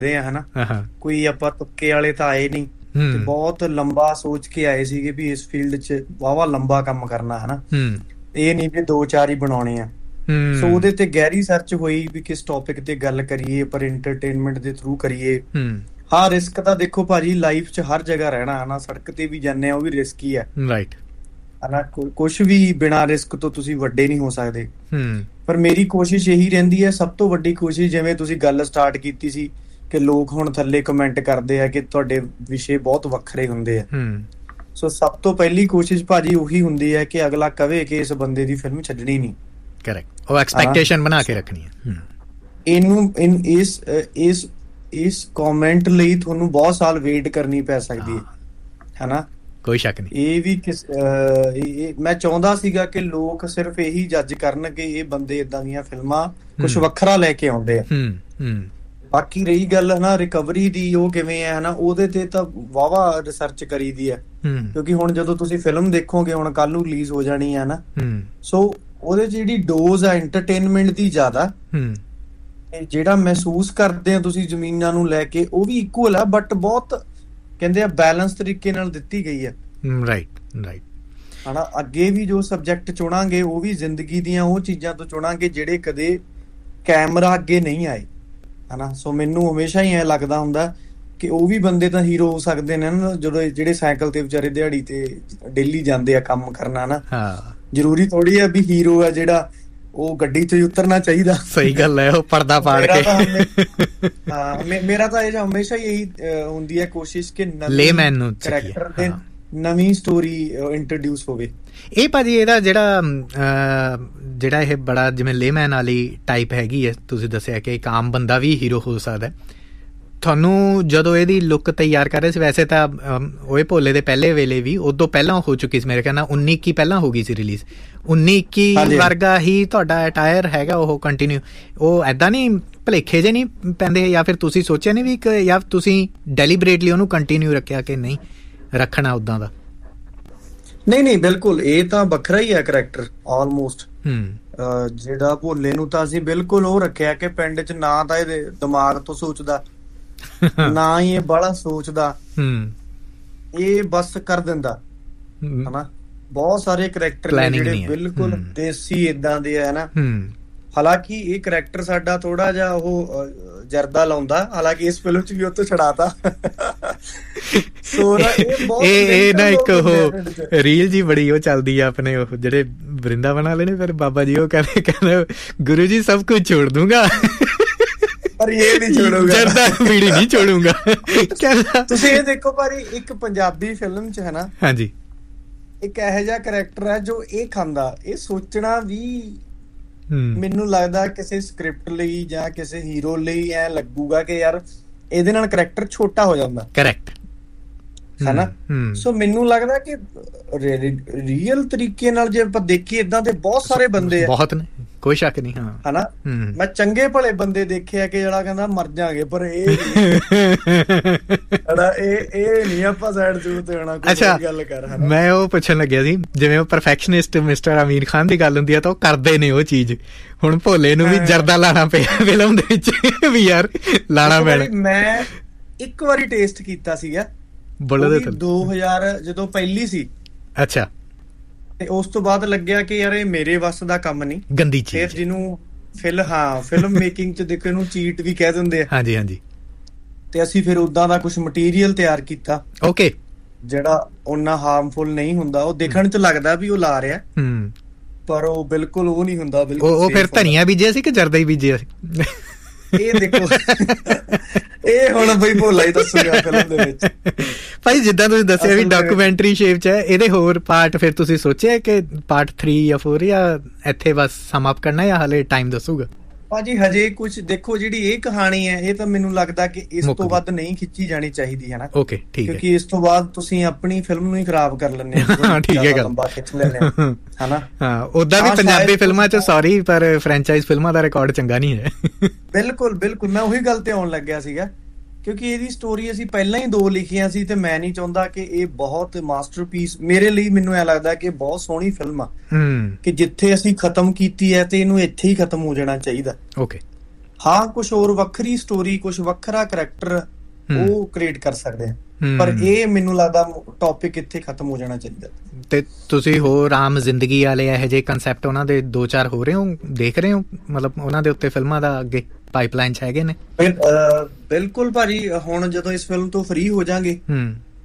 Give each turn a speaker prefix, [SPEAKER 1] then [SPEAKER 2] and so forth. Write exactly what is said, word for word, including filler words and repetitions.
[SPEAKER 1] ਆ ਹਨਾ, ਕੋਈ ਆਪਾਂ ਤੁੱਕੇ ਵਾਲੇ ਤਾਂ ਆਏ ਨਹੀਂ ਤੇ ਬਹੁਤ ਲੰਬਾ ਸੋਚ ਕੇ ਆਏ ਸੀਗੇ ਵੀ ਇਸ ਫੀਲਡ 'ਚ ਵਾਹਵਾ ਲੰਬਾ ਕੰਮ ਕਰਨਾ ਹਨਾ, ਇਹ ਨਹੀਂ ਵੀ ਦੋ ਚਾਰ ਹੀ ਬਣਾਉਣੇ ਆ। ਸੋ ਉਹਦੇ ਤੇ ਗਹਿਰੀ ਸਰਚ ਹੋਈ ਵੀ ਕਿਸ ਟੌਪਿਕ ਤੇ ਗੱਲ ਕਰੀਏ, ਪਰ ਇੰਟਰਟੇਨਮੈਂਟ ਦੇ ਥਰੂ ਕਰੀਏ। ਹਾਂ ਰਿਸਕ ਤਾਂ ਦੇਖੋ ਭਾਜੀ ਲਾਈਫ 'ਚ ਹਰ ਜਗ੍ਹਾ ਰਹਿਣਾ ਹਨਾ, ਸੜਕ ਤੇ ਵੀ ਜਾਂਦੇ ਆ ਉਹ ਵੀ ਰਿਸਕ ਹੀ ਹੈ ਰਾਈਟ ਹਨਾ, ਕੁਛ ਵੀ ਬਿਨਾਂ ਰਿਸਕ ਤੋਂ ਤੁਸੀਂ ਵੱਡੇ ਨਹੀਂ ਹੋ ਸਕਦੇ। ਪਰ ਮੇਰੀ ਕੋਸ਼ਿਸ਼ ਇਹੀ ਰਹਿੰਦੀ ਹੈ, ਸਭ ਤੋਂ ਵੱਡੀ ਕੋਸ਼ਿਸ਼, ਜਿਵੇਂ ਤੁਸੀਂ ਗੱਲ ਸਟਾਰਟ ਕੀਤੀ ਸੀ ਕਿ ਲੋਕ ਹੁਣ ਥੱਲੇ ਕਮੈਂਟ ਕਰਦੇ ਆ ਕਿ ਤੁਹਾਡੇ ਵਿਸ਼ੇ ਬਹੁਤ ਵੱਖਰੇ ਹੁੰਦੇ ਆ, ਸੋ ਸਭ ਤੋਂ ਪਹਿਲੀ ਕੋਸ਼ਿਸ਼ ਭਾਜੀ ਉਹੀ ਹੁੰਦੀ ਹੈ ਕਿ ਅਗਲਾ ਕਵੇ ਕਿ ਇਸ ਬੰਦੇ ਦੀ ਫਿਲਮ ਛੱਡਣੀ ਨਹੀਂ। ਕਰੈਕਟ, ਉਹ ਐਕਸਪੈਕਟੇਸ਼ਨ ਬਣਾ ਕੇ ਰੱਖਣੀ ਹੈ। ਇਹਨੂੰ ਇਸ ਇਸ ਇਸ ਕਮੈਂਟ ਲਈ ਤੁਹਾਨੂੰ ਬਹੁਤ ਸਾਲ ਵੇਟ ਕਰਨੀ ਪੈ ਸਕਦੀ ਹੈ ਹਨਾ, ਕੋਈ ਸ਼ੱਕ ਨਹੀਂ। ਇਹ ਵੀ ਕਿਸ ਮੈਂ ਚਾਹੁੰਦਾ ਸੀਗਾ ਕਿ ਲੋਕ ਸਿਰਫ ਇਹੀ ਜੱਜ ਕਰਨ ਕਿ ਇਹ ਬੰਦੇ ਏਦਾਂ ਦੀਆਂ ਫਿਲਮਾਂ ਕੁਛ ਵੱਖਰਾ ਲੈ ਕੇ ਆਉਂਦੇ ਆ। ਬਾਕੀ ਰਹੀ ਗੱਲ ਹਨਾ ਰਿਕਵਰੀ ਦੀ, ਉਹ ਕਿਵੇਂ ਹੈ ਹਨਾ, ਉਹਦੇ ਤੇ ਤਾਂ ਵਾਹਵਾ ਰਿਸਰਚ ਕਰੀ ਦੀ ਹੈ, ਕਿਉਂਕਿ ਹੁਣ ਜਦੋਂ ਤੁਸੀਂ ਫਿਲਮ ਦੇਖੋਗੇ, ਹੁਣ ਕੱਲ ਨੂੰ ਰਿਲੀਜ਼ ਹੋ ਜਾਣੀ ਹੈ ਨਾ, ਸੋ ਉਹਦੇ ਚ ਜਿਹੜੀ ਡੋਜ਼ ਆ ਐਂਟਰਟੇਨਮੈਂਟ ਦੀ ਜ਼ਿਆਦਾ, ਜਿਹੜਾ ਮਹਿਸੂਸ ਕਰਦੇ ਆ ਤੁਸੀਂ ਜ਼ਮੀਨਾਂ ਨੂੰ ਲੈ ਕੇ ਉਹ ਵੀ ਇਕੁਅਲ ਆ, ਬਟ ਬਹੁਤ ਕਹਿੰਦੇ ਆ ਬੈਲੈਂਸ ਤਰੀਕੇ ਨਾਲ ਦਿੱਤੀ ਗਈ ਹੈ। ਰਾਈਟ ਰਾਈਟ ਹਨਾ, ਅੱਗੇ ਵੀ ਜੋ ਸਬਜੈਕਟ ਚੁਣਾਂਗੇ ਉਹ ਵੀ ਜ਼ਿੰਦਗੀ ਦੀਆਂ ਉਹ ਚੀਜ਼ਾਂ ਤੋਂ ਚੁਣਾਂਗੇ ਜਿਹੜੇ ਕਦੇ ਕੈਮਰਾ ਅੱਗੇ ਨਹੀਂ ਆਏ ਹਨਾ। ਸੋ ਮੈਨੂੰ ਹਮੇਸ਼ਾ ਹੀ ਐ ਲੱਗਦਾ ਹੁੰਦਾ ਕਿ ਉਹ ਵੀ ਬੰਦੇ ਤਾਂ ਹੀਰੋ ਹੋ ਸਕਦੇ ਨੇ ਨਾ, ਜਦੋਂ ਜਿਹੜੇ ਸਾਈਕਲ ਤੇ ਵਿਚਾਰੇ ਦਿਹਾੜੀ ਤੇ ਡੇਲੀ ਜਾਂਦੇ ਆ ਕੰਮ ਕਰਨਾ ਨਾ, ਜ਼ਰੂਰੀ ਥੋੜੀ ਆ ਵੀ ਹੀਰੋ ਆ ਜਿਹੜਾ ਉਹ ਗੱਡੀ ਤੋਂ ਹੀ ਉਤਰਨਾ ਚਾਹੀਦਾ। ਸਹੀ ਗੱਲ ਹੈ, ਉਹ ਪਰਦਾ ਪਾੜ ਕੇ। ਹਾਂ ਮੇਰਾ ਤਾਂ ਇਹ ਹਮੇਸ਼ਾ ਹੀ ਇਹੀ ਹੁੰਦੀ ਹੈ ਕੋਸ਼ਿਸ਼ ਕਿ ਲੇਮੈਨ ਨੂੰ ਕਰੈਕਟਰ ਦੇ ਨਵੀਂ ਸਟੋਰੀ ਇੰਟਰੋਡਿਊਸ ਹੋਵੇ। ਇਹ ਭਾਜੀ ਇਹਦਾ ਜਿਹੜਾ ਜਿਹੜਾ ਇਹ ਬੜਾ ਜਿਵੇਂ ਲੇਮੈਨ ਵਾਲੀ ਟਾਈਪ ਹੈਗੀ ਹੈ, ਤੁਸੀਂ ਦੱਸਿਆ ਕਿ ਇੱਕ ਆਮ ਬੰਦਾ ਵੀ ਹੀਰੋ ਹੋ ਸਕਦਾ, ਤੁਹਾਨੂੰ ਜਦੋਂ ਇਹਦੀ ਲੁੱਕ ਤਿਆਰ ਕਰ ਰਹੇ ਸੀ, ਵੈਸੇ ਤਾਂ ਓਏ ਭੋਲੇ ਦੇ ਪਹਿਲੇ ਵੇਲੇ ਵੀ ਉਦੋਂ ਪਹਿਲਾਂ ਹੋ ਚੁੱਕੀ ਸੀ, ਮੇਰੇ ਖਿਆਲ ਨਾਲ ਉੱਨੀ ਇੱਕੀ ਪਹਿਲਾਂ ਹੋ ਗਈ ਸੀ ਰਿਲੀਜ਼, ਉੱਨੀ ਇੱਕੀ ਵਰਗਾ ਹੀ ਤੁਹਾਡਾ ਅਟਾਇਰ ਹੈਗਾ ਉਹ ਕੰਟੀਨਿਊ, ਉਹ ਏਦਾਂ ਨਹੀਂ ਭੁਲੇਖੇ ਜੇ ਨਹੀਂ ਪੈਂਦੇ, ਜਾਂ ਫਿਰ ਤੁਸੀਂ ਸੋਚਿਆ ਨਹੀਂ ਵੀ ਜਾਂ ਤੁਸੀਂ ਡੈਲੀਬਰੇਟਲੀ ਉਹਨੂੰ ਕੰਟੀਨਿਊ ਰੱਖਿਆ ਕਿ ਨਹੀਂ ਰੱਖਣਾ ਉੱਦਾਂ ਦਾ? ਨਹੀਂ ਨਹੀਂ ਬਿਲਕੁਲ, ਇਹ ਤਾਂ ਵੱਖਰਾ ਹੀ ਹੈ ਕਰੈਕਟਰ ਆਲਮੋਸਟ। ਜਿਹੜਾ ਭੋਲੇ ਨੂੰ ਤਾਂ ਅਸੀਂ ਬਿਲਕੁਲ ਉਹ ਰੱਖਿਆ ਕਿ ਪਿੰਡ ਚ ਨਾ ਤਾਂ ਇਹਦੇ ਦਿਮਾਗ ਤੋਂ ਸੋਚਦਾ, ਨਾ ਹੀ ਇਹ ਬਾਹਲਾ ਸੋਚਦਾ, ਇਹ ਬਸ ਕਰ ਦਿੰਦਾ ਹਨਾ। ਬਹੁਤ ਸਾਰੇ ਕਰੈਕਟਰ ਨੇ ਜਿਹੜੇ ਬਿਲਕੁਲ ਦੇਸੀ ਏਦਾਂ ਦੇ ਆ ਨਾ, ਹਾਲਾਂਕਿ ਇਹ ਕਰੈਕਟਰ ਸਾਡਾ ਥੋੜਾ ਜਿਹਾ ਉਹ ਜਰਦਾ ਲਾਉਂਦਾ, ਹਾਲਾਂਕਿ ਇਸ ਫਿਲਮ ਚ ਵੀ ਉਹ ਤੋਂ ਛੜਾਤਾ। ਸੋ ਇਹ ਨਾ ਇੱਕ ਉਹ ਰੀਲ ਜੀ ਬੜੀ ਉਹ ਚੱਲਦੀ ਆ ਆਪਣੇ ਉਹ ਜਿਹੜੇ ਵਰਿੰਦਾਵਨ ਵਾਲੇ ਨੇ, ਫਿਰ ਬਾਬਾ ਜੀ ਉਹ ਕਹਿੰਦੇ ਕਹਿੰਦੇ ਗੁਰੂ ਜੀ ਸਭ ਕੁਝ ਛੋੜ ਦੂੰਗਾ ਪਰ ਇਹ ਨਹੀਂ ਛੋੜੂਗਾ, ਜਰਦਾ ਬੀੜੀ ਨਹੀਂ ਛੋੜੂਗਾ। ਤੁਸੀਂ ਇਹ ਦੇਖੋ ਭਾਜੀ, ਇੱਕ ਪੰਜਾਬੀ ਫਿਲਮ ਚ ਹੈ ਨਾ, ਹਾਂਜੀ ਇੱਕ ਇਹੋ ਜਿਹਾ ਕਰੈਕਟਰ ਹੈ ਜੋ ਇਹ ਖਾਂਦਾ, ਇਹ ਸੋਚਣਾ ਵੀ ਮੈਨੂੰ ਲੱਗਦਾ ਕਿਸੇ ਸਕ੍ਰਿਪਟ ਲਈ ਜਾਂ ਕਿਸੇ ਹੀਰੋ ਲਈ ਐ ਲੱਗੂਗਾ ਕਿ ਯਾਰ ਇਹਦੇ ਨਾਲ ਕਰੈਕਟਰ ਛੋਟਾ ਹੋ ਜਾਂਦਾ। ਕਰੈਕਟ ਹਨਾ, ਸੋ ਮੈਨੂੰ ਲੱਗਦਾ ਕਿ ਰੀਅਲ ਤਰੀਕੇ ਨਾਲ ਜੇ ਆਪਾਂ ਦੇਖੀਏ ਏਦਾਂ ਦੇ ਬਹੁਤ ਸਾਰੇ ਬੰਦੇ ਆ, ਬਹੁਤ ਨੇ, ਕੋਈ ਸ਼ੱਕ ਨਹੀਂ ਹਾਂ ਹਨਾ। ਮੈਂ ਚੰਗੇ ਭਲੇ ਬੰਦੇ ਦੇਖੇ ਆ ਕਿ ਜਿਹੜਾ ਕਹਿੰਦਾ ਮਰ ਜਾਗੇ, ਪਰ ਇਹ ਇਹ ਇਹ ਨਹੀਂ ਆਪਾਂ ਸਾਈਡ ਜ਼ਰੂਰ ਤੇ ਹੋਣਾ ਕੋਈ ਗੱਲ ਕਰ। ਮੈਂ ਉਹ ਪੁੱਛਣ ਲੱਗਿਆ ਸੀ, ਜਿਵੇਂ ਉਹ ਪਰਫੈਕਸ਼ਨਿਸਟ ਮਿਸਟਰ ਅਮੀਰ ਖਾਨ ਦੀ ਗੱਲ ਹੁੰਦੀ ਆ ਤਾਂ ਉਹ ਕਰਦੇ ਨੇ ਉਹ ਚੀਜ਼, ਹੁਣ ਭੋਲੇ ਨੂੰ ਵੀ ਜਰਦਾ ਲਾਣਾ ਪਿਆ ਫਿਲਮ ਦੇ ਵਿੱਚ ਵੀ, ਯਾਰ ਲਾਣਾ ਪੈਣਾ। ਮੈਂ ਇੱਕ ਵਾਰੀ ਟੇਸਟ ਕੀਤਾ ਸੀਗਾ ਦੋ ਹਜ਼ਾਰ ਜਦੋਂ ਪਹਿਲੀ ਸੀ, ਅੱਛਾ, ਤੇ ਉਸ ਤੋਂ ਬਾਅਦ ਲੱਗਿਆ ਕਿ ਯਾਰ ਇਹ ਮੇਰੇ ਵੱਸ ਦਾ ਕੰਮ ਨਹੀਂ, ਗੰਦੀ ਚੀਜ਼, ਫਿਰ ਜਿਹਨੂੰ ਫਿਲ ਹਾਂ ਫਿਲਮ ਮੇਕਿੰਗ ਚ ਦੇਖੋ ਇਹਨੂੰ ਚੀਟ ਵੀ ਕਹਿ ਦਿੰਦੇ ਆ। ਹਾਂਜੀ ਹਾਂਜੀ, ਤੇ ਅਸੀਂ ਫਿਰ ਉਦਾਂ ਦਾ ਕੁਛ ਮਟੀਰੀਅਲ ਤਿਆਰ ਕੀਤਾ, ਓਕੇ, ਜਿਹੜਾ ਓਨਾ ਹਾਰਮਫੁਲ ਨਹੀਂ ਹੁੰਦਾ, ਉਹ ਦੇਖਣ ਚ ਲੱਗਦਾ ਵੀ ਉਹ ਲਾ ਰਿਹਾ, ਪਰ ਉਹ ਬਿਲਕੁਲ ਉਹ ਨਹੀਂ ਹੁੰਦਾ। ਬਿਲਕੁਲ ਉਹ ਫਿਰ ਧਨੀਆ ਬੀਜਿਆ ਸੀ ਕਿ ਜਰਦਾ ਹੀ ਬੀਜਿਆ ਸੀ? ਇਹ ਦੇਖੋ ਇਹ ਹੁਣ ਬਈ ਭੋਲਾ ਹੀ ਦੱਸੂਗਾ ਫਿਲਮ ਦੇ ਵਿੱਚ। ਭਾਈ ਜਿੱਦਾਂ ਤੁਸੀਂ ਦੱਸਿਆ ਵੀ ਡਾਕੂਮੈਂਟਰੀ ਸ਼ੇਪ ਚ ਹੈ, ਇਹਦੇ ਹੋਰ ਪਾਰਟ ਫਿਰ ਤੁਸੀਂ ਸੋਚਿਆ ਕਿ ਪਾਰਟ ਥ੍ਰੀ ਜਾਂ ਫੋਰ, ਜਾਂ ਇੱਥੇ ਬਸ ਸਮ ਅਪ ਕਰਨਾ, ਜਾਂ ਹਾਲੇ ਟਾਈਮ ਦੱਸੂਗਾ? ਭਾਜੀ ਹਜੇ ਕੁਛ ਦੇਖੋ, ਜਿਹੜੀ ਇਹ ਕਹਾਣੀ ਹੈ ਇਹ ਤਾਂ ਮੈਨੂੰ ਲੱਗਦਾ ਕਿ ਇਸ ਤੋਂ ਵੱਧ ਨਹੀਂ ਖਿੱਚੀ ਜਾਣੀ ਚਾਹੀਦੀ ਹੈ ਨਾ। ਓਕੇ ਠੀਕ ਹੈ, ਕਿਉਂਕਿ ਇਸ ਤੋਂ ਬਾਅਦ ਤੁਸੀਂ ਆਪਣੀ ਫਿਲਮ ਨੂੰ ਹੀ ਖਰਾਬ ਕਰ ਲੈਂਦੇ ਹੋ। ਠੀਕ ਹੈ ਗੱਲ, ਲੰਬਾ ਖਿੱਚ ਲੈਂਦੇ ਹੋ ਹਨਾ। ਹਾਂ ਓਦਾਂ ਵੀ ਪੰਜਾਬੀ ਫਿਲਮਾਂ ਚ ਸੌਰੀ ਪਰ ਫਰੈਂਚਾਈਜ਼ ਫਿਲਮਾਂ ਦਾ ਰਿਕਾਰਡ ਚੰਗਾ ਨਹੀਂ ਹੈ। ਬਿਲਕੁਲ ਬਿਲਕੁਲ, ਮੈਂ ਉਹੀ ਗੱਲ ਤੇ ਆਉਣ ਲੱਗਿਆ ਸੀਗਾ, ਕਿਉਂਕਿ ਇਹਦੀ ਸਟੋਰੀ ਅਸੀਂ ਪਹਿਲਾਂ ਹੀ ਦੋ ਲਿਖੀਆਂ ਸੀ, ਤੇ ਮੈਂ ਨਹੀਂ ਚਾਹੁੰਦਾ ਕਿ ਇਹ ਬਹੁਤ ਮਾਸਟਰਪੀਸ ਮੇਰੇ ਲਈ, ਮੈਨੂੰ ਐ ਲੱਗਦਾ ਕਿ ਬਹੁਤ ਸੋਹਣੀ ਫਿਲਮ ਆ, ਕਿ ਜਿੱਥੇ ਅਸੀਂ ਖਤਮ ਕੀਤੀ ਹੈ ਤੇ ਇਹਨੂੰ ਇੱਥੇ ਹੀ ਖਤਮ ਹੋ ਜਾਣਾ ਚਾਹੀਦਾ। ਓਕੇ ਹਾਂ ਕੁਛ ਹੋਰ ਵੱਖਰੀ ਸਟੋਰੀ, ਕੁਛ ਵੱਖਰਾ ਕਰੈਕਟਰ ਉਹ ਕ੍ਰੀਏਟ ਕਰ ਸਕਦੇ ਆ, ਪਰ ਇਹ ਮੈਨੂੰ ਲੱਗਦਾ ਟੌਪਿਕ ਇੱਥੇ ਖਤਮ ਹੋ ਜਾਣਾ ਚਾਹੀਦਾ।
[SPEAKER 2] ਤੇ ਤੁਸੀਂ ਹੋਰ ਆਮ ਜ਼ਿੰਦਗੀ ਵਾਲੇ ਇਹੋ ਜਿਹੇ ਕੰਸੈਪਟ ਉਹਨਾਂ ਦੇ ਦੋ ਚਾਰ ਹੋ ਰਹੇ ਹੋ, ਦੇਖ ਰਹੇ ਹੋ, ਮਤਲਬ ਉਹਨਾਂ ਦੇ ਉੱਤੇ ਫਿਲਮਾਂ ਦਾ ਅੱਗੇ ਪਾਈਪਲਾਈਨ ਚ ਹੈਗੇ ਨੇ?
[SPEAKER 1] ਬਿਲਕੁਲ ਭਾਜੀ, ਹੁਣ ਜਦੋਂ ਇਸ ਫਿਲਮ ਤੋਂ ਫ੍ਰੀ ਹੋ ਜਾਾਂਗੇ